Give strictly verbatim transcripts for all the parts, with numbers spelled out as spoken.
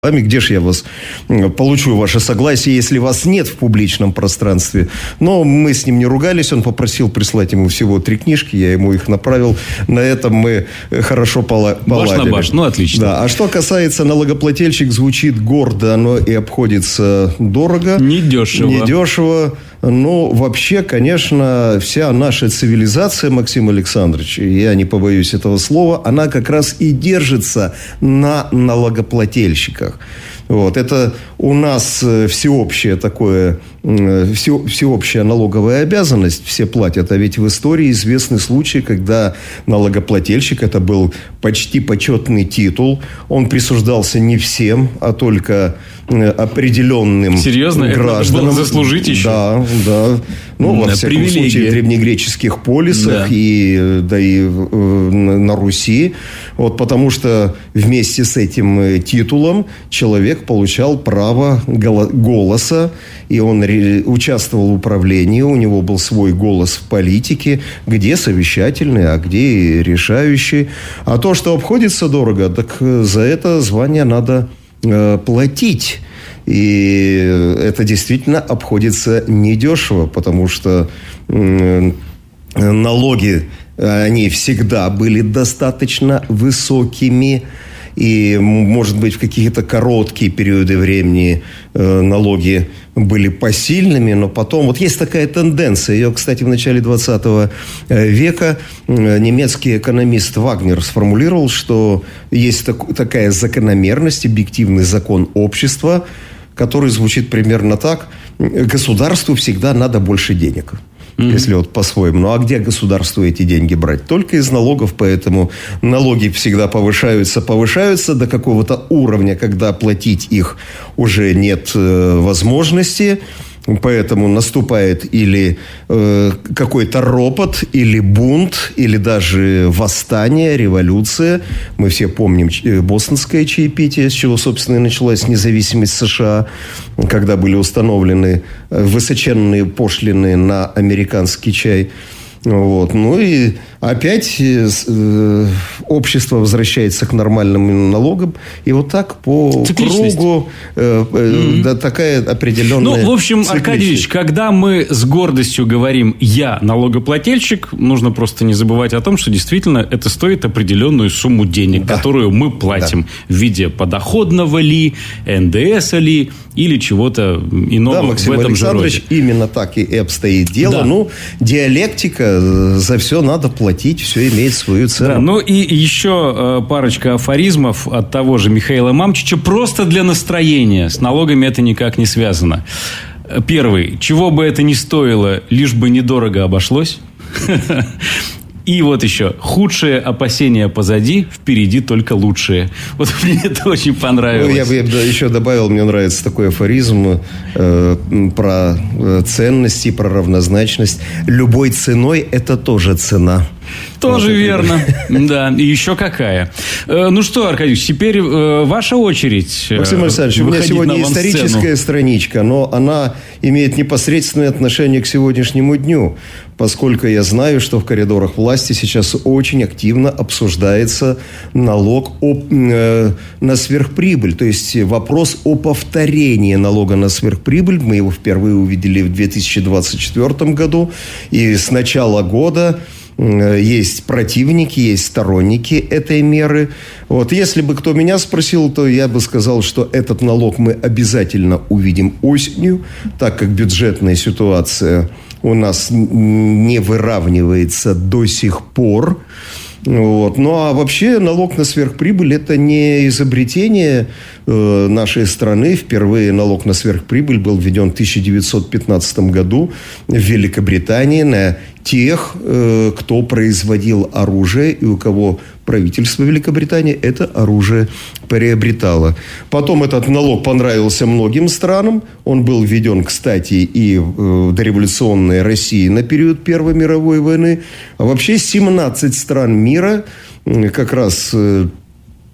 Где же я вас получу ваше согласие, если вас нет в публичном пространстве? Но мы с ним не ругались. Он попросил прислать ему всего три книжки. Я ему их направил. На этом мы хорошо поладили. Баш на баш. Ну, отлично. Да. А что касается налогоплательщик, звучит гордо, но и обходится дорого. Недешево. Недешево. Ну, вообще, конечно, вся наша цивилизация, Максим Александрович, я не побоюсь этого слова, она как раз и держится на налогоплательщиках. Вот. Это у нас всеобщее такое, все, всеобщая налоговая обязанность, все платят. А ведь в истории известны случаи, когда налогоплательщик, это был почти почетный титул, он присуждался не всем, а только определенным Серьезно? гражданам. Это надо было заслужить еще? Да, да. Ну, во всяком привилегия. случае, в древнегреческих полисах, Да. и, да и на Руси. Вот, потому что вместе с этим титулом человек получал право голоса, и он участвовал в управлении, у него был свой голос в политике, где совещательный, а где и решающий. А то, что обходится дорого, так за это звание надо э, платить. И это действительно обходится недешево, потому что э, налоги, они всегда были достаточно высокими. И, может быть, в какие-то короткие периоды времени э, налоги были посильными, но потом... Вот есть такая тенденция. Ее, кстати, в начале двадцатого века э, немецкий экономист Вагнер сформулировал, что есть так, такая закономерность, объективный закон общества, который звучит примерно так. Государству всегда надо больше денег. Mm-hmm. Если вот по-своему. Ну, а где государству эти деньги брать? Только из налогов, поэтому налоги всегда повышаются, повышаются до какого-то уровня, когда платить их уже нет э, возможности. Поэтому наступает или э, какой-то ропот, или бунт, или даже восстание, революция. Мы все помним бостонское чаепитие, с чего, собственно, и началась независимость США, когда были установлены высоченные пошлины на американский чай. Вот. Ну и опять э, общество возвращается к нормальным налогам. И вот так по кругу э, э, mm-hmm. да, такая определенная Ну, в общем, цикличность. Аркадьевич, когда мы с гордостью говорим «я налогоплательщик», нужно просто не забывать о том, что действительно это стоит определенную сумму денег, да. которую мы платим да. в виде подоходного ли, эн дэ эса ли или чего-то иного да, Максим в этом же роде. Александрович, именно так и обстоит дело. Да. Ну, диалектика, за все надо платить, все имеет свою цену. Да, ну и еще э, парочка афоризмов от того же Михаила Мамчича, просто для настроения. С налогами это никак не связано. Первый. Чего бы это ни стоило, лишь бы недорого обошлось. И вот еще. Худшие опасения позади, впереди только лучшие. Вот мне это очень понравилось. Ну, я бы еще добавил, мне нравится такой афоризм э, про ценности, про равнозначность. Любой ценой это тоже цена. Тоже вот верно. Да, и еще какая. Ну что, Аркадьевич, теперь ваша очередь. Максим Александрович, у меня сегодня историческая страничка, но она имеет непосредственное отношение к сегодняшнему дню, поскольку я знаю, что в коридорах власти сейчас очень активно обсуждается налог о, э, на сверхприбыль. То есть вопрос о повторении налога на сверхприбыль. Мы его впервые увидели в две тысячи двадцать четвёртом году. И с начала года есть противники, есть сторонники этой меры. Вот. Если бы кто меня спросил, то я бы сказал, что этот налог мы обязательно увидим осенью, так как бюджетная ситуация у нас не выравнивается до сих пор. Вот. Ну, а вообще налог на сверхприбыль – это не изобретение э, нашей страны. Впервые налог на сверхприбыль был введен в тысяча девятьсот пятнадцатом году в Великобритании на тех, э, кто производил оружие и у кого правительство Великобритании это оружие приобретало. Потом этот налог понравился многим странам. Он был введен, кстати, и в дореволюционной России на период Первой мировой войны. А вообще семнадцать стран мира как раз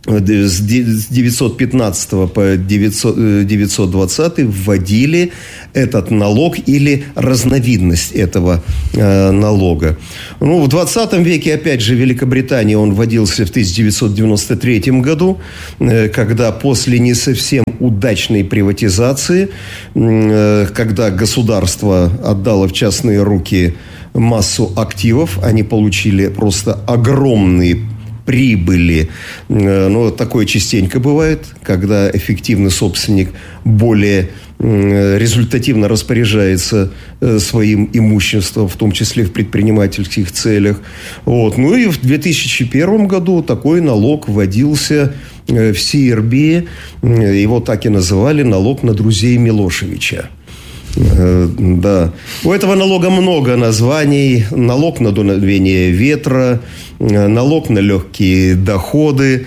с девятьсот пятнадцатого по девятьсот двадцатый вводили этот налог или разновидность этого э, налога. Ну, в двадцатом веке, опять же, в Великобритании он вводился в тысяча девятьсот девяносто третьем году, э, когда после не совсем удачной приватизации, э, когда государство отдало в частные руки массу активов, они получили просто огромные прибыли. Ну, такое частенько бывает, когда эффективный собственник более результативно распоряжается своим имуществом, в том числе в предпринимательских целях. Вот. Ну и в две тысячи первом году такой налог вводился в Сербии. Его так и называли налог на друзей Милошевича. Да. У этого налога много названий. Налог на дуновение ветра, налог на легкие доходы.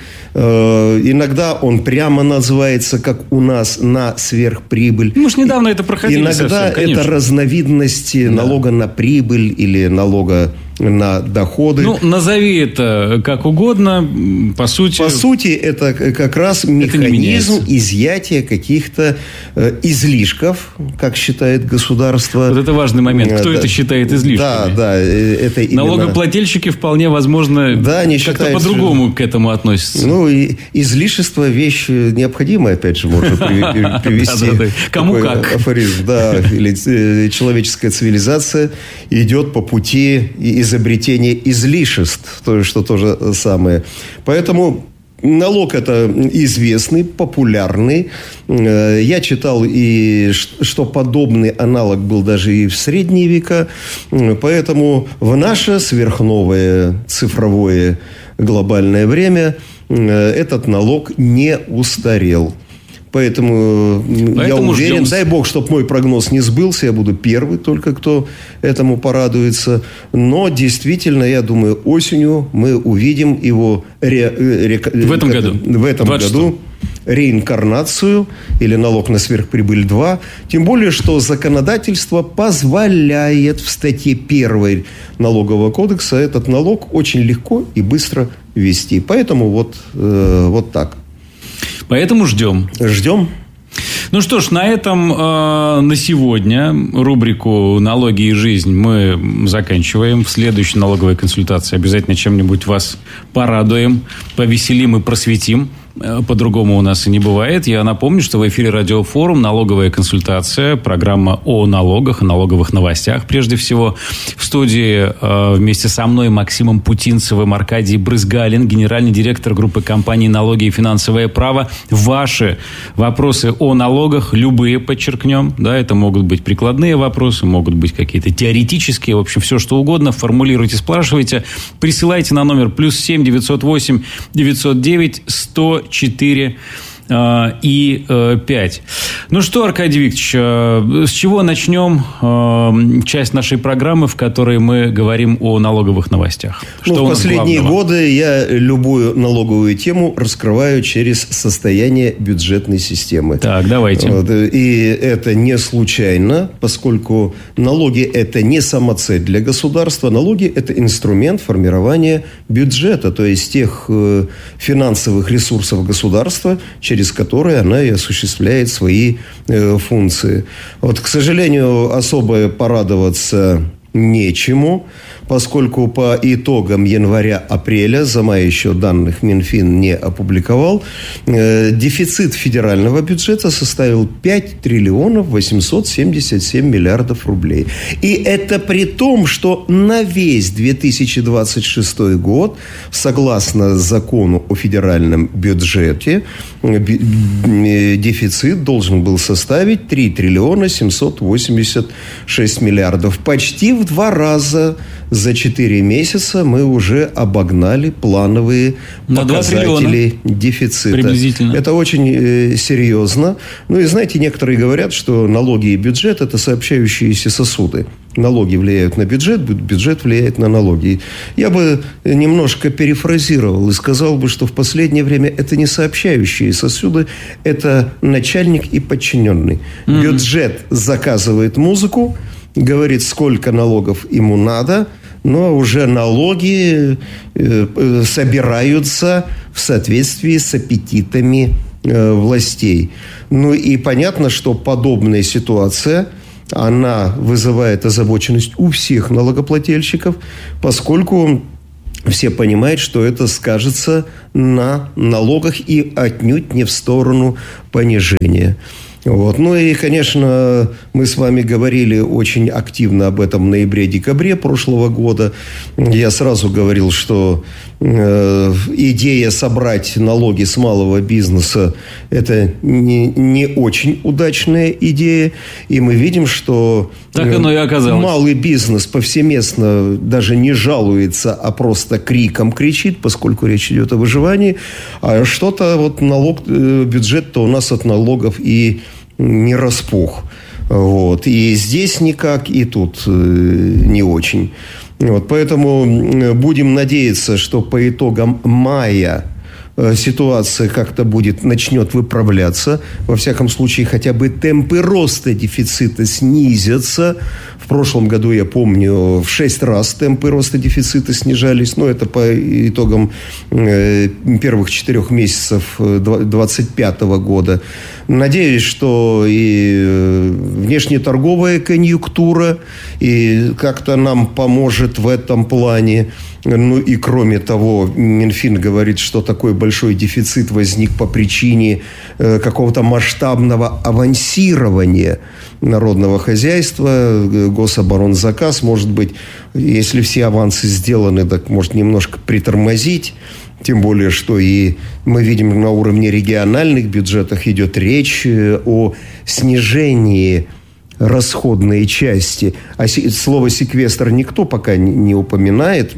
Иногда он прямо называется, как у нас, на сверхприбыль. Мы же недавно это проходили. Иногда совсем, это разновидности да. налога на прибыль или налога на доходы. Ну, назови это как угодно. По сути... По сути, это как раз механизм изъятия каких-то э, излишков, как считает государство. Вот это важный момент. Кто да, это считает излишками? Да, да. Это именно... Налогоплательщики вполне возможно да, как-то считают, по-другому что... к этому относятся. Ну, и излишество – вещь необходимая, опять же, можно привести. Кому как. Афоризм, да. Или человеческая цивилизация идет по пути из изобретение излишеств, то, что то же самое. Поэтому налог это известный, популярный. Я читал, и что подобный аналог был даже и в средние века. Поэтому в наше сверхновое цифровое глобальное время этот налог не устарел. Поэтому, Поэтому я уверен, ждем... дай бог, чтобы мой прогноз не сбылся, я буду первый только, кто этому порадуется. Но действительно, я думаю, осенью мы увидим его ре... Ре... в этом году, в этом году реинкарнацию или налог на сверхприбыль два. Тем более, что законодательство позволяет в статье первой налогового кодекса этот налог очень легко и быстро ввести. Поэтому вот, э, вот так. Поэтому ждем. Ждем. Ну что ж, на этом э, на сегодня рубрику «Налоги и жизнь» мы заканчиваем. В следующей налоговой консультации обязательно чем-нибудь вас порадуем, повеселим и просветим. По-другому у нас и не бывает. Я напомню, что в эфире радиофорум «Налоговая консультация», программа о налогах, о налоговых новостях прежде всего. В студии э, вместе со мной Максимом Путинцевым, Аркадий Брызгалин, генеральный директор группы компаний «Налоги и финансовое право». Ваши вопросы о налогах, любые, подчеркнем, да, это могут быть прикладные вопросы, могут быть какие-то теоретические, в общем, все что угодно. Формулируйте, спрашивайте, присылайте на номер плюс семь девятьсот восемь девятьсот девять сто четыре и пять. Ну что, Аркадий Викторович, с чего начнем часть нашей программы, в которой мы говорим о налоговых новостях? Ну, что в последние главного? годы я любую налоговую тему раскрываю через состояние бюджетной системы. Так, давайте. Вот, и это не случайно, поскольку налоги – это не самоцель для государства. Налоги – это инструмент формирования бюджета, то есть тех э, финансовых ресурсов государства, через через которые она и осуществляет свои э, функции. Вот, к сожалению, особо порадоваться нечему, поскольку по итогам января-апреля, за май еще данных Минфин не опубликовал, э, дефицит федерального бюджета составил пять триллионов восемьсот семьдесят семь миллиардов рублей. И это при том, что на весь две тысячи двадцать шестой год, согласно закону о федеральном бюджете, дефицит должен был составить три триллиона семьсот восемьдесят шесть миллиардов. Почти в два раза за четыре месяца мы уже обогнали плановые на показатели дефицита. Приблизительно. Это очень э, серьезно. Ну и знаете, некоторые говорят, что налоги и бюджет – это сообщающиеся сосуды. Налоги влияют на бюджет, бюджет влияет на налоги. Я бы немножко перефразировал и сказал бы, что в последнее время это не сообщающие сосуды, это начальник и подчиненный. Mm-hmm. Бюджет заказывает музыку, говорит, сколько налогов ему надо, но уже налоги э, собираются в соответствии с аппетитами э, властей. Ну и понятно, что подобная ситуация, она вызывает озабоченность у всех налогоплательщиков, поскольку все понимают, что это скажется на налогах и отнюдь не в сторону понижения. Вот. Ну и, конечно, мы с вами говорили очень активно об этом в ноябре-декабре прошлого года. Я сразу говорил, что э, идея собрать налоги с малого бизнеса – это не, не очень удачная идея. И мы видим, что так оно и оказалось. Малый бизнес повсеместно даже не жалуется, а просто криком кричит, поскольку речь идет о выживании. А что-то вот налог, бюджет-то у нас от налогов и не распух. Вот. И здесь никак, и тут не очень. Вот. Поэтому будем надеяться, что по итогам мая ситуация как-то будет, начнет выправляться. Во всяком случае, хотя бы темпы роста дефицита снизятся. В прошлом году, я помню, в шесть раз темпы роста дефицита снижались. Но это по итогам первых четырех месяцев двадцать пятого года. Надеюсь, что и внешнеторговая конъюнктура и как-то нам поможет в этом плане. Ну и кроме того, Минфин говорит, что такой большой дефицит возник по причине какого-то масштабного авансирования народного хозяйства. Гособоронзаказ, может быть, если все авансы сделаны, так может немножко притормозить. Тем более, что и мы видим на уровне региональных бюджетов идет речь о снижении расходной части. А слово «секвестр» никто пока не упоминает.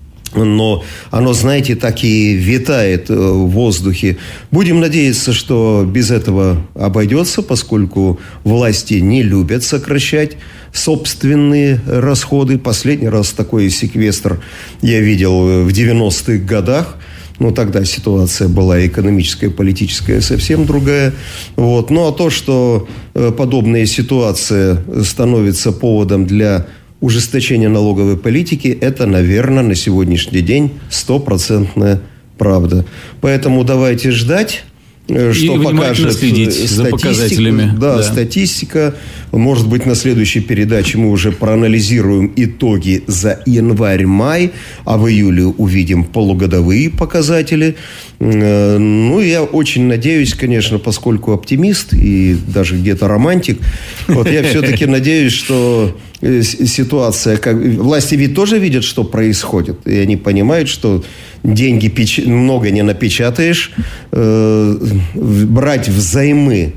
Но оно, знаете, так и витает в воздухе. Будем надеяться, что без этого обойдется, поскольку власти не любят сокращать собственные расходы. Последний раз такой секвестр я видел в девяностых годах. Ну, тогда ситуация была экономическая, политическая совсем другая. Вот. Ну, а то, что подобная ситуация становится поводом для ужесточение налоговой политики – это, наверное, на сегодняшний день стопроцентная правда. Поэтому давайте ждать, что покажет следить за показателями. Да, да, статистика. Может быть, на следующей передаче мы уже проанализируем итоги за январь-май, а в июле увидим полугодовые показатели. Ну, я очень надеюсь, конечно, поскольку оптимист и даже где-то романтик, вот я все-таки надеюсь, что ситуация, как власти ведь тоже видят, что происходит, и они понимают, что деньги печ... много не напечатаешь, э, брать взаймы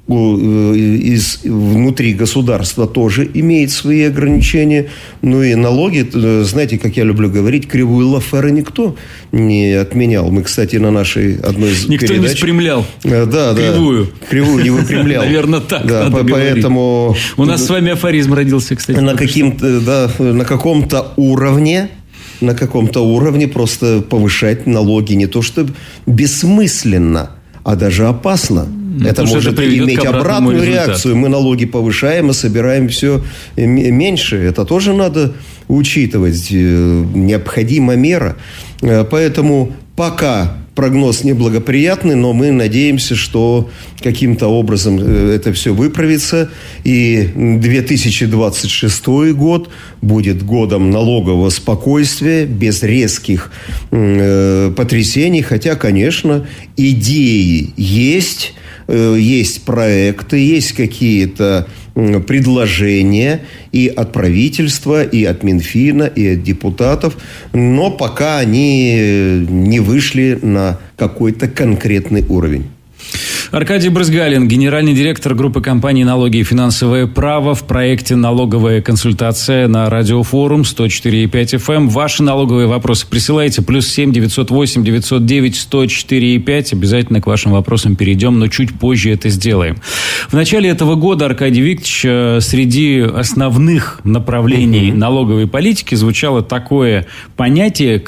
из, внутри государства тоже имеет свои ограничения. Ну и налоги, знаете, как я люблю говорить, кривую Лафера никто не отменял. Мы, кстати, на нашей одной из никто передач... не спрямлял да, кривую. Да, кривую не выпрямлял. Наверное, так да, надо поэтому... говорить. У нас с вами афоризм родился, кстати. На, каким-то, да, на каком-то уровне на каком-то уровне просто повышать налоги не то что бессмысленно, а даже опасно. Ну, это может это иметь обратную результату. Реакцию. Мы налоги повышаем, и собираем все меньше. Это тоже надо учитывать. Необходима мера. Поэтому пока прогноз неблагоприятный, но мы надеемся, что каким-то образом это все выправится. И две тысячи двадцать шестой год будет годом налогового спокойствия, без резких э, потрясений. Хотя, конечно, идеи есть, э, есть проекты, есть какие-то предложения и от правительства, и от Минфина, и от депутатов, но пока они не вышли на какой-то конкретный уровень. Аркадий Брызгалин, генеральный директор группы компаний «Налоги и финансовое право» в проекте «Налоговая консультация» на Радиофорум сто четыре и пять эф эм. Ваши налоговые вопросы присылайте. Плюс семь девятьсот восемь девятьсот девять сто четыре и пять. Обязательно к вашим вопросам перейдем, но чуть позже это сделаем. В начале этого года, Аркадий Викторович, среди основных направлений налоговой политики звучало такое понятие, как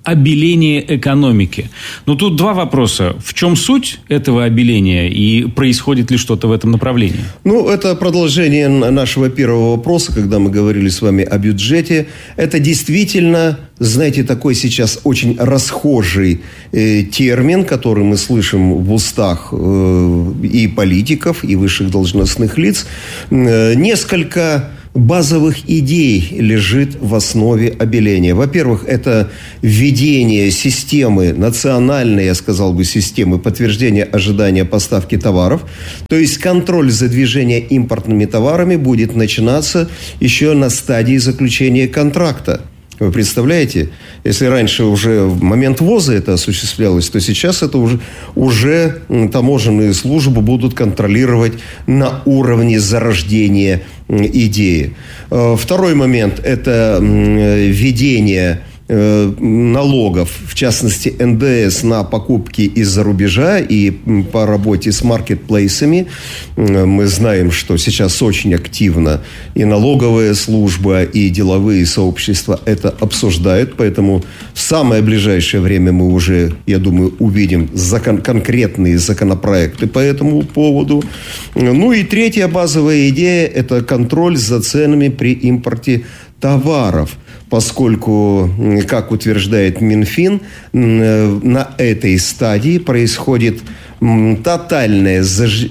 обеление экономики. Но тут два вопроса. В чем суть этого обеления и происходит ли что-то в этом направлении? Ну, это продолжение нашего первого вопроса, когда мы говорили с вами о бюджете. Это действительно, знаете, такой сейчас очень расхожий э, термин, который мы слышим в устах э, и политиков, и высших должностных лиц. Э, несколько базовых идей лежит в основе обеления. Во-первых, это введение системы, национальной, я сказал бы, системы подтверждения ожидания поставки товаров. То есть контроль за движением импортными товарами будет начинаться еще на стадии заключения контракта. Вы представляете, если раньше уже в момент ввоза это осуществлялось, то сейчас это уже, уже таможенные службы будут контролировать на уровне зарождения идеи. Второй момент – это введение налогов, в частности, эн дэ эс на покупки из-за рубежа и по работе с маркетплейсами. Мы знаем, что сейчас очень активно и налоговая служба, и деловые сообщества это обсуждают, поэтому в самое ближайшее время мы уже, я думаю, увидим закон, конкретные законопроекты по этому поводу. Ну и третья базовая идея – это контроль за ценами при импорте товаров. Поскольку, как утверждает Минфин, на этой стадии происходит тотальное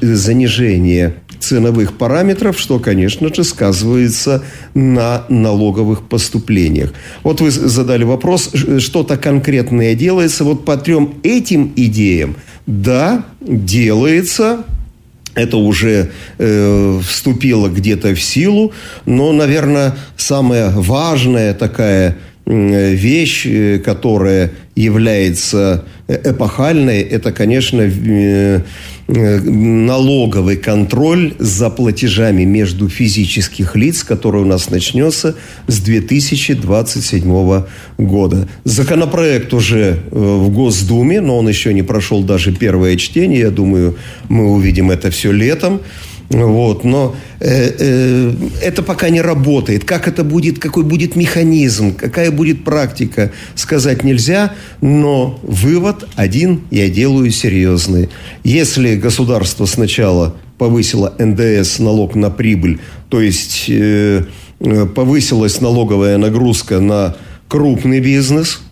занижение ценовых параметров, что, конечно же, сказывается на налоговых поступлениях. Вот вы задали вопрос, что-то конкретное делается. Вот по трем этим идеям, да, делается. Это уже э, вступило где-то в силу, но, наверное, самая важная такая э, вещь, э, которая является эпохальной, это, конечно, э, э, налоговый контроль за платежами между физических лиц, который у нас начнется с две тысячи двадцать седьмого года. Законопроект уже э, в Госдуме, но он еще не прошел даже первое чтение. Я думаю, мы увидим это все летом. Вот, но э, э, это пока не работает. Как это будет, какой будет механизм, какая будет практика, сказать нельзя. Но вывод один я делаю серьезный. Если государство сначала повысило эн дэ эс, налог на прибыль, то есть э, повысилась налоговая нагрузка на крупный бизнес.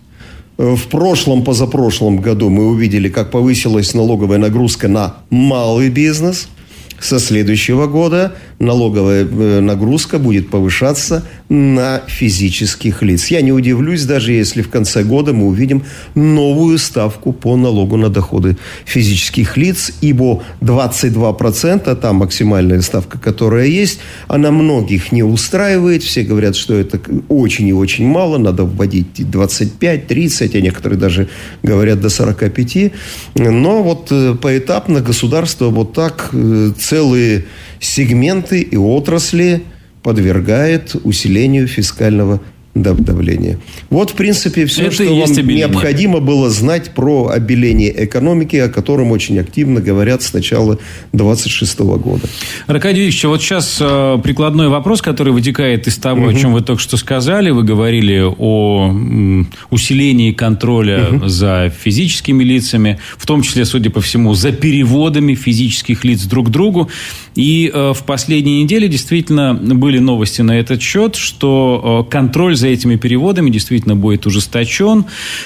В прошлом, позапрошлом году мы увидели, как повысилась налоговая нагрузка на малый бизнес. Со следующего года налоговая нагрузка будет повышаться на физических лиц. Я не удивлюсь, даже если в конце года мы увидим новую ставку по налогу на доходы физических лиц, ибо двадцать два процента, та максимальная ставка, которая есть, она многих не устраивает. Все говорят, что это очень и очень мало, надо вводить двадцать пять, тридцать, а некоторые даже говорят до сорок пять. Но вот поэтапно государство вот так целые сегменты и отрасли подвергает усилению фискального давления. Вот, в принципе, все, это что вам обеление. Необходимо было знать про обеление экономики, о котором очень активно говорят с начала двадцать шестого года. Аркадий Викторович, вот сейчас э, прикладной вопрос, который вытекает из того, угу. о чем вы только что сказали. Вы говорили о м, усилении контроля угу. за физическими лицами, в том числе, судя по всему, за переводами физических лиц друг к другу. И э, в последние недели действительно были новости на этот счет, что э, контроль за этими переводами действительно будет ужесточен,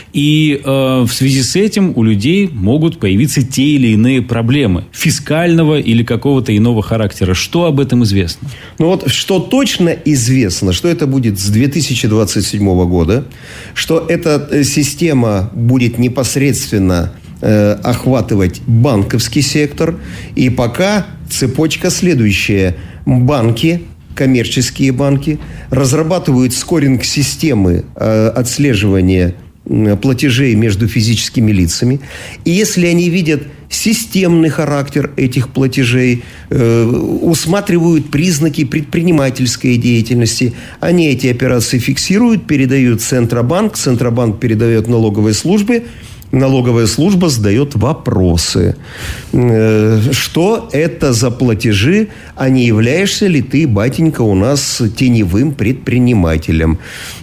и э, в связи с этим у людей могут появиться те или иные проблемы фискального или какого-то иного характера. Что об этом известно? Ну вот, что точно известно, что это будет с две тысячи двадцать седьмого года, что эта система будет непосредственно э, охватывать банковский сектор, и пока цепочка следующая. Банки, коммерческие банки разрабатывают скоринг-системы э, отслеживания э, платежей между физическими лицами. И если они видят системный характер этих платежей, э, усматривают признаки предпринимательской деятельности, они эти операции фиксируют, передают в Центробанк, Центробанк передает налоговой службе, налоговая служба задает вопросы. Что это за платежи, а не являешься ли ты, батенька, у нас теневым предпринимателем?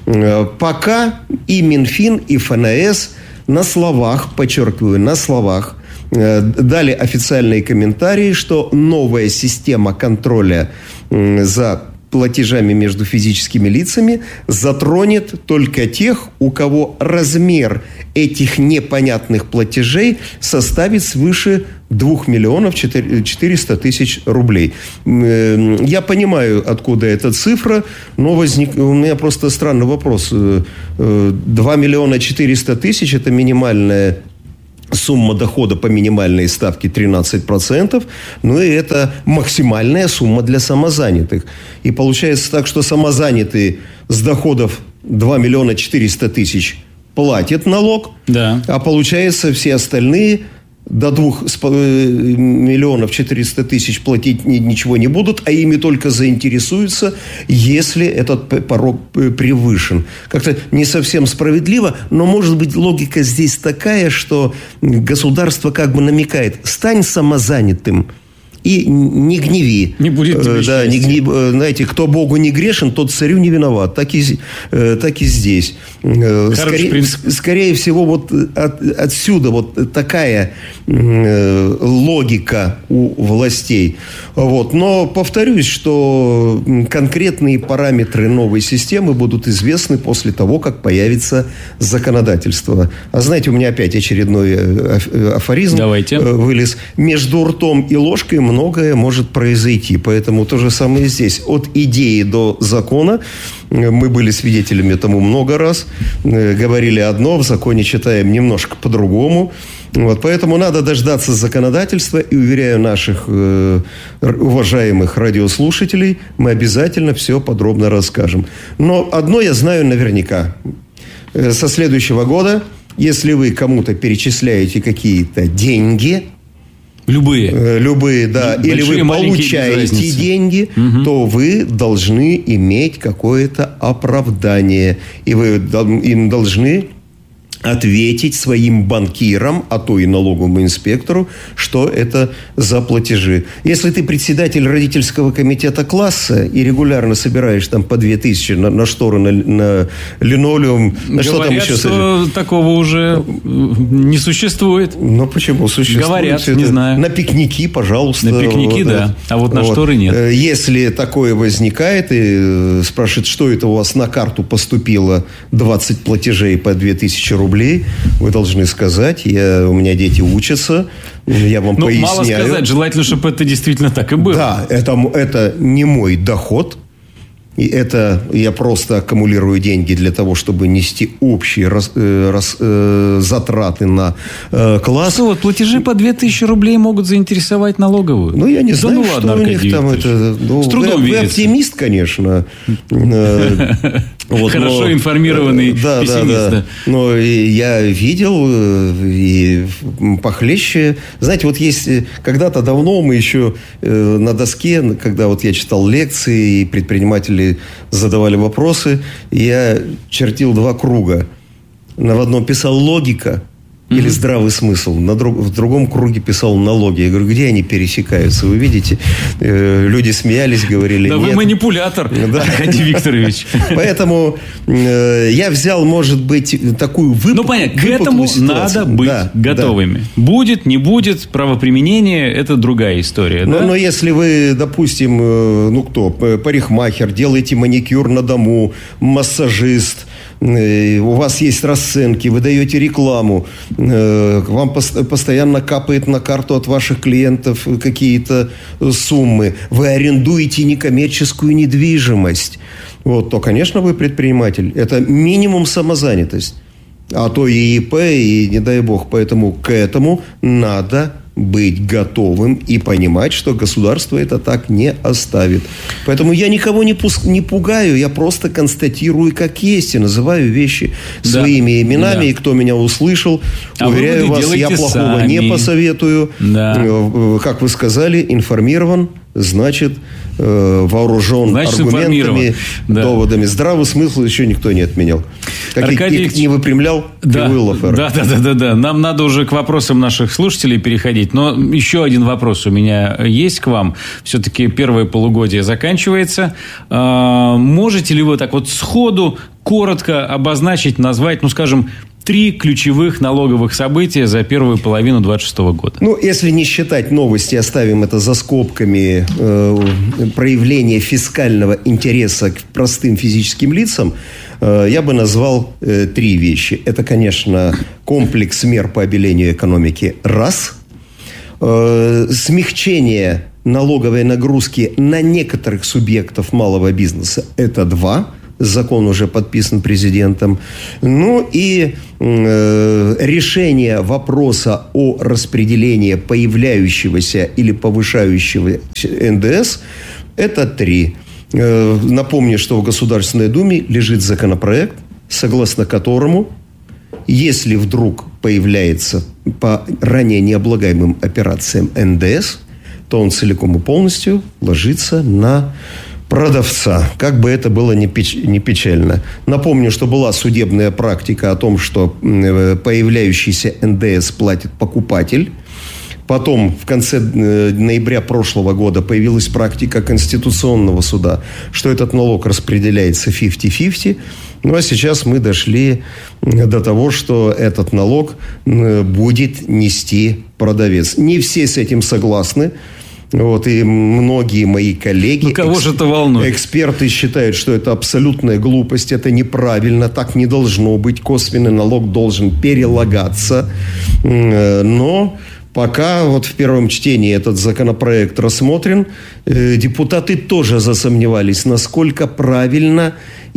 Пока и Минфин, и эф эн эс на словах, подчеркиваю, на словах, дали официальные комментарии, что новая система контроля за платежами между физическими лицами затронет только тех, у кого размер этих непонятных платежей составит свыше двух миллионов четырёхсот тысяч рублей. Я понимаю, откуда эта цифра, но возник... у меня просто странный вопрос. два миллиона четыреста тысяч – это минимальная сумма дохода по минимальной ставке тринадцать процентов, ну и это максимальная сумма для самозанятых. И получается так, что самозанятые с доходов два миллиона четыреста тысяч платят налог, да. А получается все остальные до двух миллионов четырёхсот тысяч платить ничего не будут, а ими только заинтересуются, если этот порог превышен. Как-то не совсем справедливо, но, может быть, логика здесь такая, что государство как бы намекает: стань самозанятым и не гневи. Не будет тебе да, не гнев, знаете, кто Богу не грешен, тот царю не виноват. Так и, так и здесь. Скорее, скорее всего, вот от, отсюда вот такая логика у властей. Вот. Но повторюсь, что конкретные параметры новой системы будут известны после того, как появится законодательство. А знаете, у меня опять очередной афоризм Давайте. вылез. Между ртом и ложкой многое может произойти. Поэтому то же самое здесь. От идеи до закона. Мы были свидетелями тому много раз. Говорили одно, в законе читаем немножко по-другому. Вот, поэтому надо дождаться законодательства. И, уверяю наших э, уважаемых радиослушателей, мы обязательно все подробно расскажем. Но одно я знаю наверняка. Со следующего года, если вы кому-то перечисляете какие-то деньги... Любые. Любые, да. Большие, или вы получаете деньги, угу. то вы должны иметь какое-то оправдание. И вы им должны ответить своим банкирам, а то и налоговому инспектору, что это за платежи. Если ты председатель родительского комитета класса и регулярно собираешь там по две тысячи на, на шторы, на, на линолеум, на что там еще? Что такого уже не существует. Ну, почему существует? Говорят, не знаю. На пикники, пожалуйста. На пикники, вот, да. А вот на вот. шторы нет. Если такое возникает и спрашивают, что это у вас на карту поступило двадцать платежей по две тысячи рублей, вы должны сказать: я, у меня дети учатся, я вам ну, поясняю. Мало сказать, желательно, чтобы это действительно так и было. Да, это, это не мой доход. И это я просто аккумулирую деньги для того, чтобы нести общие рас, э, рас, э, затраты на э, класс. Что, вот платежи по две тысячи рублей могут заинтересовать налоговую? Ну, я не да знаю, ну, что ладно, у них там это... Ну, С трудом вы, вы оптимист, конечно. Вот, Хорошо но, информированный да, пессимист. Да, да. Но я видел и похлеще. Знаете, вот есть... Когда-то давно мы еще на доске, когда вот я читал лекции, и предприниматели задавали вопросы, я чертил два круга. На одном писал логика или mm-hmm. здравый смысл. На друг, в другом круге писал налоги. Я говорю, где они пересекаются? Вы видите? Э, люди смеялись, говорили, да нет. Да вы манипулятор, да. Аркадий Викторович. Поэтому э, я взял, может быть, такую выпуклую Ну, понятно, к этому надо быть да, готовыми. Да. Будет, не будет, правоприменение – это другая история. Но, да? но если вы, допустим, ну кто, парикмахер, делаете маникюр на дому, массажист, у вас есть расценки, вы даете рекламу, вам постоянно капает на карту от ваших клиентов какие-то суммы, вы арендуете некоммерческую недвижимость, вот, то, конечно, вы предприниматель. Это минимум самозанятость. А то и ИП, и не дай бог. Поэтому к этому надо быть готовым и понимать, что государство это так не оставит. Поэтому я никого не, пуск... не пугаю, я просто констатирую как есть и называю вещи да. своими именами. Да. И кто меня услышал, а уверяю вас, я плохого сами. не посоветую. Да. Как вы сказали, информирован, значит, вооружен значит, аргументами, да. доводами. Здравый смысл еще никто не отменял. Как Аркадий... и, не выпрямлял да, да, да, да, да, да. Нам надо уже к вопросам наших слушателей переходить. Но еще один вопрос у меня есть к вам. Все-таки первое полугодие заканчивается. Можете ли вы так вот сходу коротко обозначить, назвать, ну, скажем, три ключевых налоговых события за первую половину двадцать шестого года? Ну, если не считать новости, оставим это за скобками, э, проявления фискального интереса к простым физическим лицам, э, я бы назвал э, три вещи. Это, конечно, комплекс мер по обелению экономики – раз. Э, смягчение налоговой нагрузки на некоторых субъектов малого бизнеса – это два. Закон уже подписан президентом. Ну и э, решение вопроса о распределении появляющегося или повышающегося эн дэ эс – это три. Э, напомню, что в Государственной Думе лежит законопроект, согласно которому, если вдруг появляется по ранее необлагаемым операциям эн дэ эс, то он целиком и полностью ложится на продавца, как бы это было не печально. Напомню, что была судебная практика о том, что появляющийся эн дэ эс платит покупатель. Потом, в конце ноября прошлого года, появилась практика Конституционного суда, что этот налог распределяется пятьдесят на пятьдесят. Ну, а сейчас мы дошли до того, что этот налог будет нести продавец. Не все с этим согласны. Вот, и многие мои коллеги, ну, кого же это волнует? Эксперты считают, что это абсолютная глупость, это неправильно, так не должно быть. Косвенный налог должен перелагаться. Но пока вот в первом чтении этот законопроект рассмотрен, депутаты тоже засомневались, насколько правильно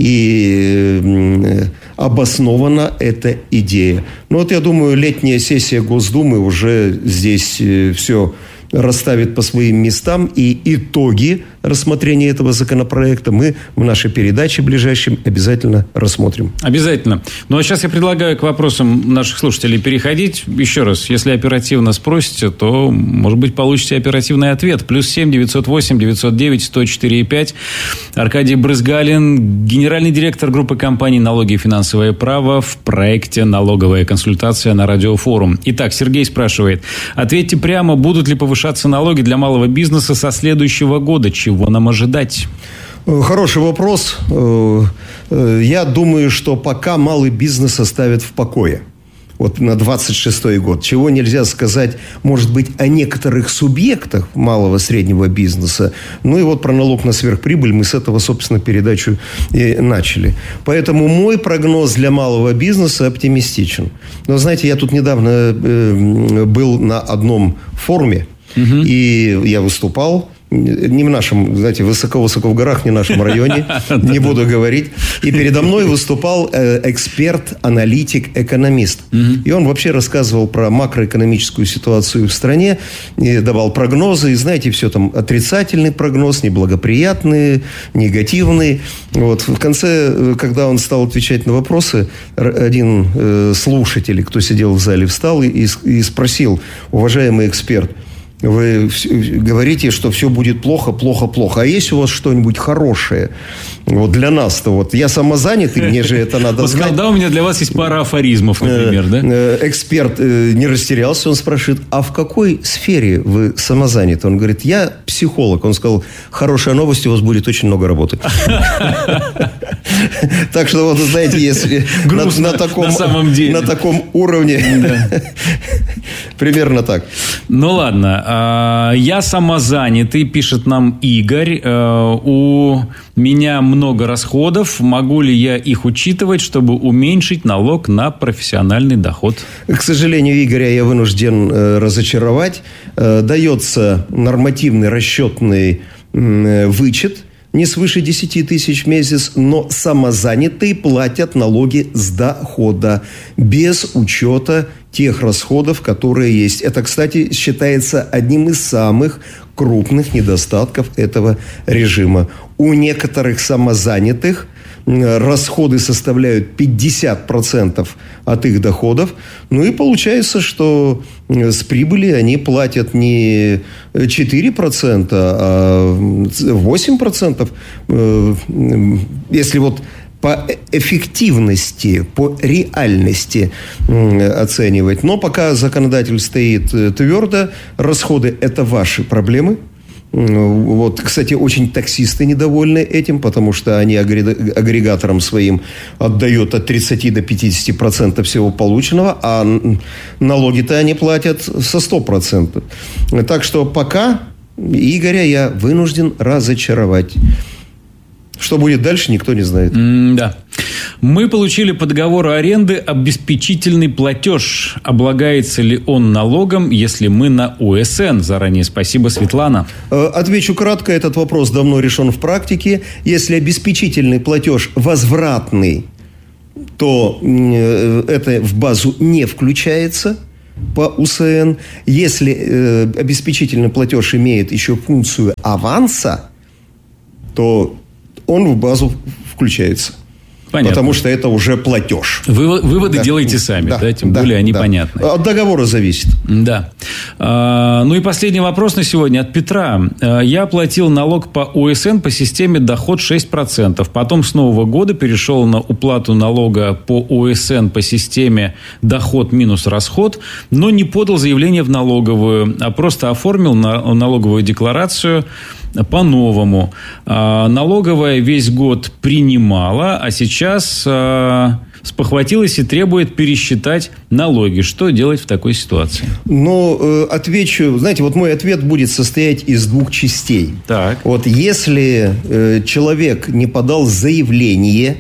и обоснована эта идея. Ну вот я думаю, летняя сессия Госдумы уже здесь все расставит по своим местам, и итоги рассмотрения этого законопроекта мы в нашей передаче ближайшем обязательно рассмотрим. Обязательно. Ну, а сейчас я предлагаю к вопросам наших слушателей переходить. Еще раз, если оперативно спросите, то, может быть, получите оперативный ответ. Плюс семь девятьсот восемь девятьсот девять сто четыре пять. Аркадий Брызгалин, генеральный директор группы компаний «Налоги и финансовое право» в проекте «Налоговая консультация» на Радиофорум. Итак, Сергей спрашивает. Ответьте прямо, будут ли повышаться налоги для малого бизнеса со следующего года? Чего нам ожидать? Хороший вопрос. Я думаю, что пока малый бизнес оставят в покое. Вот на двадцать шестой год. Чего нельзя сказать, может быть, о некоторых субъектах малого среднего бизнеса. Ну и вот про налог на сверхприбыль мы с этого, собственно, передачу и начали. Поэтому мой прогноз для малого бизнеса оптимистичен. Но, знаете, я тут недавно был на одном форуме, угу. и я выступал. Не в нашем, знаете, высоко-высоко в горах, не в нашем районе, не буду говорить. И передо мной выступал эксперт, аналитик, экономист. И он вообще рассказывал про макроэкономическую ситуацию в стране, и давал прогнозы. И знаете, все там отрицательный прогноз, неблагоприятный, негативный. Вот. В конце, когда он стал отвечать на вопросы, один слушатель, кто сидел в зале, встал и, и спросил: уважаемый эксперт, вы говорите, что все будет плохо, плохо, плохо. А есть у вас что-нибудь хорошее? Вот для нас-то вот. Я самозанятый, мне же это надо знать. Когда у меня для вас есть пара афоризмов, например, да? Эксперт не растерялся, он спрашивает: а в какой сфере вы самозаняты? Он говорит: я психолог. Он сказал: хорошая новость, у вас будет очень много работы. Так что, вот, знаете, если на таком уровне, примерно так. Ну, ладно. Я самозанятый, пишет нам Игорь. У меня много расходов. Могу ли я их учитывать, чтобы уменьшить налог на профессиональный доход? К сожалению, Игоря я вынужден разочаровать. Дается нормативный расчетный вычет не свыше десяти тысяч в месяц, но самозанятые платят налоги с дохода без учета тех расходов, которые есть. Это, кстати, считается одним из самых крупных недостатков этого режима. У некоторых самозанятых расходы составляют пятьдесят процентов от их доходов. Ну и получается, что с прибыли они платят не четыре процента, а восемь процентов. Если вот по эффективности, по реальности оценивать. Но пока законодатель стоит твердо, расходы – это ваши проблемы. Вот, кстати, очень таксисты недовольны этим, потому что они агрегаторам своим отдают от тридцати до пятидесяти процентов всего полученного, а налоги-то они платят со ста процентов. Так что пока Игоря я вынужден разочаровать. Что будет дальше, никто не знает. Mm, да. Мы получили по договору аренды обеспечительный платеж. Облагается ли он налогом, если мы на О С Н? Заранее спасибо, Светлана. Отвечу кратко. Этот вопрос давно решен в практике. Если обеспечительный платеж возвратный, то это в базу не включается по У С Н. Если э, обеспечительный платеж имеет еще функцию аванса, то он в базу включается. Понятно. Потому что это уже платеж. Вы, выводы да. делаете сами, да, да тем да, более они да. понятны. От договора зависит. Да. А, ну и последний вопрос на сегодня от Петра. Я платил налог по О С Н по системе доход шесть процентов. Потом с Нового года перешел на уплату налога по О С Н по системе доход минус расход, но не подал заявление в налоговую, а просто оформил на, налоговую декларацию по-новому. А, налоговая весь год принимала, а сейчас а, спохватилась и требует пересчитать налоги. Что делать в такой ситуации? Ну, э, отвечу. Знаете, вот мой ответ будет состоять из двух частей. Так. Вот если э, человек не подал заявление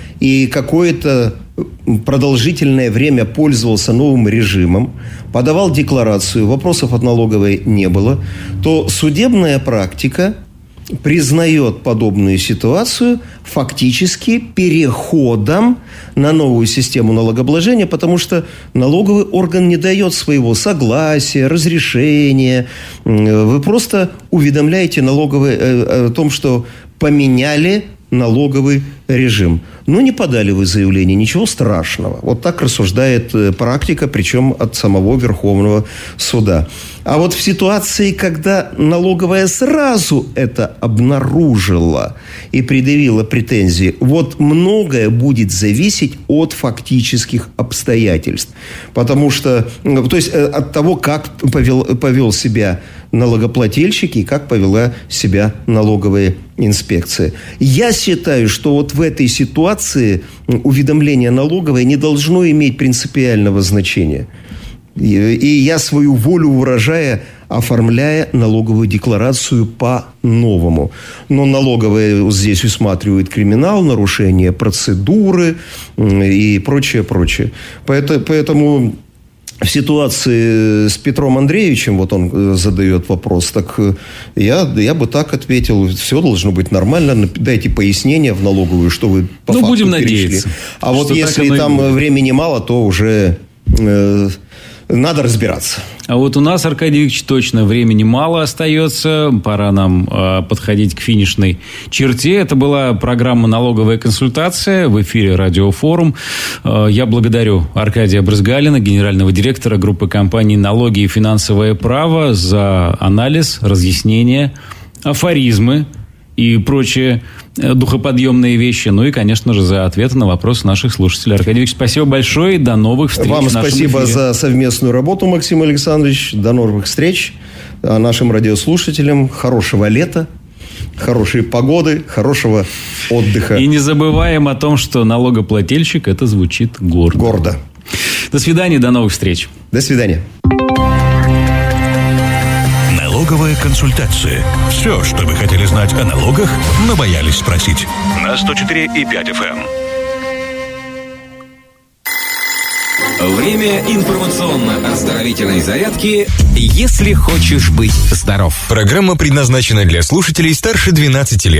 и какое-то продолжительное время пользовался новым режимом, подавал декларацию, вопросов от налоговой не было, то судебная практика признает подобную ситуацию фактически переходом на новую систему налогообложения, потому что налоговый орган не дает своего согласия, разрешения. Вы просто уведомляете налоговый о том, что поменяли налоговый режим. Ну, не подали вы заявление, ничего страшного. Вот так рассуждает практика, причем от самого Верховного суда. А вот в ситуации, когда налоговая сразу это обнаружила и предъявила претензии, вот многое будет зависеть от фактических обстоятельств. Потому что, то есть, от того, как повел, повел себя налогоплательщик и как повела себя налоговая инспекция. Я считаю, что вот в этой ситуации уведомление налоговой не должно иметь принципиального значения. И, и я свою волю выражая, оформляя налоговую декларацию по-новому. Но налоговая здесь усматривает криминал, нарушение процедуры и прочее, прочее. Поэтому... поэтому в ситуации с Петром Андреевичем, вот он задает вопрос, так я, я бы так ответил, все должно быть нормально, дайте пояснение в налоговую, что вы по ну, факту будем перешли. Надеяться. А вот если там времени мало, то уже э, надо разбираться. А вот у нас, Аркадий Викторович, точно времени мало остается. Пора нам э, подходить к финишной черте. Это была программа «Налоговая консультация» в эфире «Радиофорум». Э, я благодарю Аркадия Брызгалина, генерального директора группы компаний «Налоги и финансовое право», за анализ, разъяснение, афоризмы и прочие духоподъемные вещи. Ну и, конечно же, за ответы на вопросы наших слушателей. Аркадий Викторович, спасибо большое. И до новых встреч. Вам в нашем спасибо эфире. За совместную работу, Максим Александрович. До новых встреч. А нашим радиослушателям хорошего лета, хорошей погоды, хорошего отдыха. И не забываем о том, что налогоплательщик — это звучит гордо. Гордо. До свидания, до новых встреч. До свидания. Налоговая консультация. Все, что вы хотели знать о налогах, но боялись спросить. На сто четыре и пять эф эм. Время информационно-оздоровительной зарядки «Если хочешь быть здоров». Программа предназначена для слушателей старше двенадцати лет.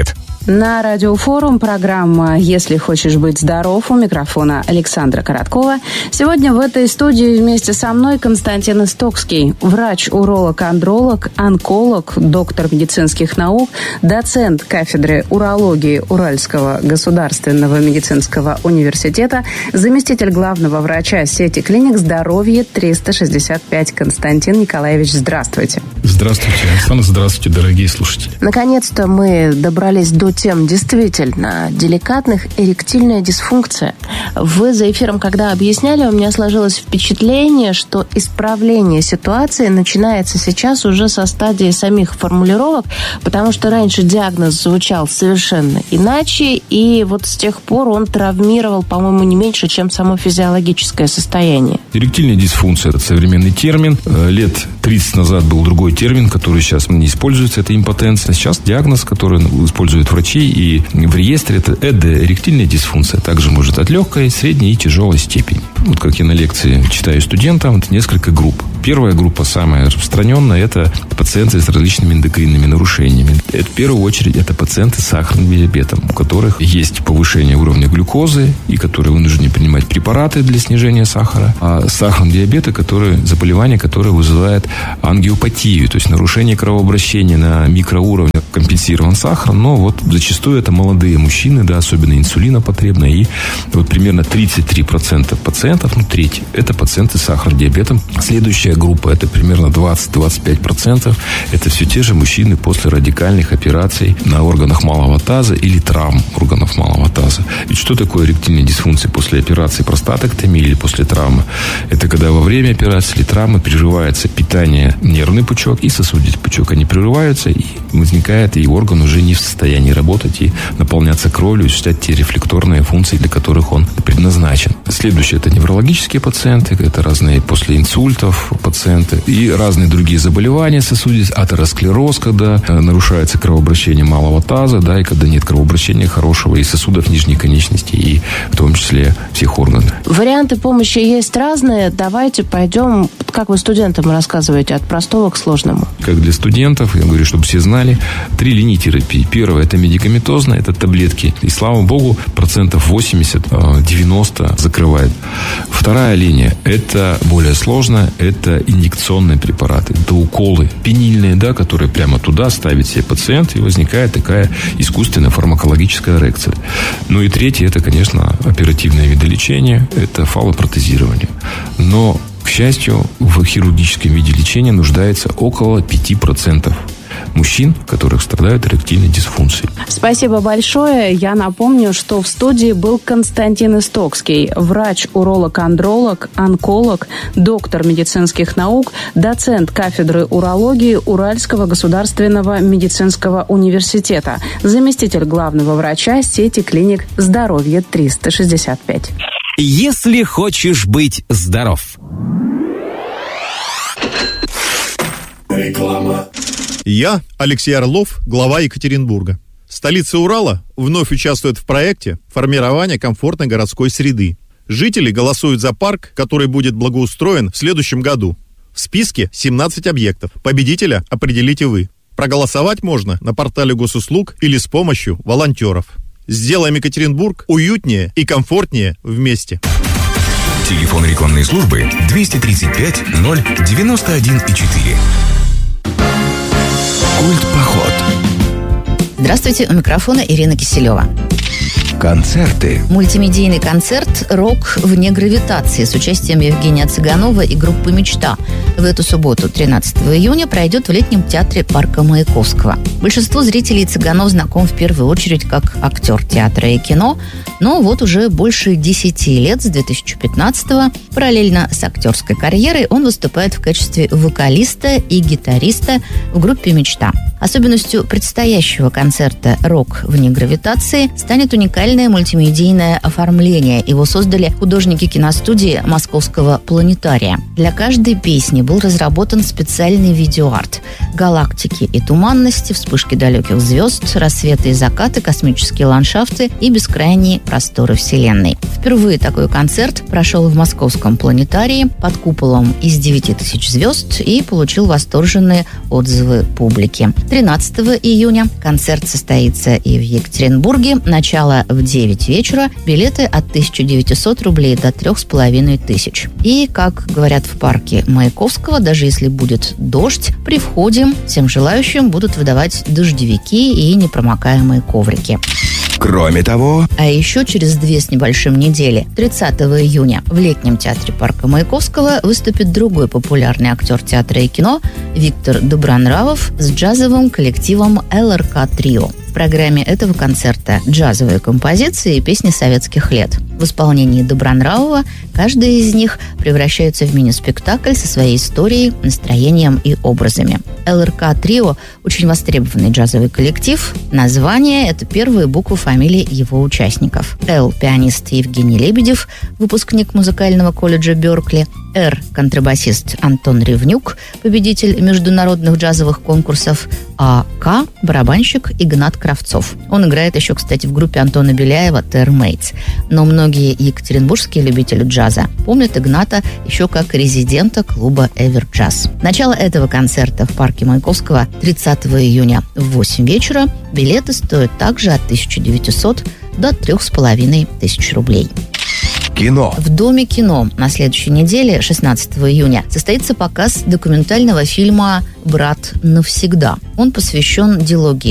На Радиофорум программа «Если хочешь быть здоров», у микрофона Александра Короткова. Сегодня в этой студии вместе со мной Константин Истокский, врач-уролог-андролог, онколог, доктор медицинских наук, доцент кафедры урологии Уральского государственного медицинского университета, заместитель главного врача сети клиник «Здоровье триста шестьдесят пять». Константин Николаевич, здравствуйте. Здравствуйте, Александр, здравствуйте, дорогие слушатели. Наконец-то мы добрались до тем действительно деликатных. Эректильная дисфункция. Вы за эфиром, когда объясняли, у меня сложилось впечатление, что исправление ситуации начинается сейчас уже со стадии самих формулировок, потому что раньше диагноз звучал совершенно иначе, и вот с тех пор он травмировал, по-моему, не меньше, чем само физиологическое состояние. Эректильная дисфункция – это современный термин. Лет тридцать назад был другой термин, который сейчас не используется, это импотенция. Сейчас диагноз, который используют врачи и в реестре, это ЭД, эректильная дисфункция. Также может от легкой, средней и тяжелой степени. Вот как я на лекции читаю студентам, это несколько групп. Первая группа, самая распространенная, это пациенты с различными эндокринными нарушениями. Это, в первую очередь, это пациенты с сахарным диабетом, у которых есть повышение уровня глюкозы и которые вынуждены принимать препараты для снижения сахара. А сахарный диабет, который, заболевание, которое вызывает ангиопатию, то есть нарушение кровообращения на микроуровне, компенсирован сахар, но вот зачастую это молодые мужчины, да, особенно инсулинопотребные, и вот примерно тридцать три процента пациентов, ну треть, это пациенты с сахарным диабетом. Следующая группа, это примерно двадцать-двадцать пять процентов, это все те же мужчины после радикальных операций на органах малого таза или травм органов малого таза. Ведь что такое эректильная дисфункция после операции простатэктомии или после травмы? Это когда во время операции или травмы прерывается питание, нервный пучок и сосудистый пучок, они прерываются, и возникает, и орган уже не в состоянии работать и наполняться кровью, и осуществлять те рефлекторные функции, для которых он предназначен. Следующее, это неврологические пациенты, это разные после инсультов пациенты и разные другие заболевания сосудистые, атеросклероз, когда нарушается кровообращение малого таза, да, и когда нет кровообращения хорошего и сосудов нижней конечности, и в том числе всех органов. Варианты помощи есть разные. Давайте пойдем, как вы студентам рассказываете, от простого к сложному. Как для студентов, я говорю, чтобы все знали, три линии терапии. Первая – это медикаментозная, это таблетки. И, слава богу, процентов восемьдесят-девяносто закрывает. Вторая линия – это более сложная, это инъекционные препараты. Это уколы пенильные, да, которые прямо туда ставит себе пациент, и возникает такая искусственная фармакологическая эрекция. Ну и третье – это, конечно, оперативное виды лечения, это фаллопротезирование. Но, к счастью, в хирургическом виде лечения нуждается около пяти процентов мужчин, которых страдают эректильной дисфункцией. Спасибо большое. Я напомню, что в студии был Константин Истокский, врач-уролог-андролог, онколог, доктор медицинских наук, доцент кафедры урологии Уральского государственного медицинского университета, заместитель главного врача сети клиник «Здоровье триста шестьдесят пять». Если хочешь быть здоров. Реклама. Я, Алексей Орлов, глава Екатеринбурга. Столица Урала вновь участвует в проекте формирования комфортной городской среды. Жители голосуют за парк, который будет благоустроен в следующем году. В списке семнадцать объектов. Победителя определите вы. Проголосовать можно на портале госуслуг или с помощью волонтеров. Сделаем Екатеринбург уютнее и комфортнее вместе. Телефон рекламной службы двести тридцать пять ноль девяносто один четыре. Культпоход. Здравствуйте, у микрофона Ирина Киселева. Концерты. Мультимедийный концерт «Рок вне гравитации» с участием Евгения Цыганова и группы «Мечта» в эту субботу, тринадцатого июня, пройдет в летнем театре парка Маяковского. Большинство зрителей Цыганов знаком в первую очередь как актер театра и кино, но вот уже больше десяти лет, с две тысячи пятнадцатого, параллельно с актерской карьерой, он выступает в качестве вокалиста и гитариста в группе «Мечта». Особенностью предстоящего концерта «Рок вне гравитации» станет уникальный уникальное мультимедийное оформление. Его создали художники киностудии Московского планетария. Для каждой песни был разработан специальный видеоарт. Галактики и туманности, вспышки далеких звезд, рассветы и закаты, космические ландшафты и бескрайние просторы Вселенной. Впервые такой концерт прошел в Московском планетарии под куполом из девяти тысяч звезд и получил восторженные отзывы публики. тринадцатого июня концерт состоится и в Екатеринбурге. Начало в девять вечера. Билеты от тысячи девятисот рублей до трех с половиной тысяч. И, как говорят в парке Маяковского, даже если будет дождь, при входе всем желающим будут выдавать дождевики и непромокаемые коврики. Кроме того... А еще через две с небольшим недели, тридцатого июня, в летнем театре парка Маяковского выступит другой популярный актер театра и кино Виктор Добронравов с джазовым коллективом эл эр ка Trio. В программе этого концерта джазовые композиции и песни советских лет. В исполнении Добронравова каждая из них превращается в мини-спектакль со своей историей, настроением и образами. эл эр ка Trio – очень востребованный джазовый коллектив. Название – это первые буквы фамилий его участников. Л – пианист Евгений Лебедев, выпускник музыкального колледжа Беркли. Р – контрабасист Антон Ревнюк, победитель международных джазовых конкурсов. А К – барабанщик Игнат Кравцов. Он играет еще, кстати, в группе Антона Беляева «Термейтс». Но многие екатеринбургские любители джаза помнят Игната еще как резидента клуба «Эверджаз». Начало этого концерта в парке Маяковского тридцатого июня в восемь вечера. Билеты стоят также от тысячи девятисот до трех с половиной тысяч рублей. Кино. В Доме кино на следующей неделе, шестнадцатого июня, состоится показ документального фильма «Брат навсегда». Он посвящен дилогии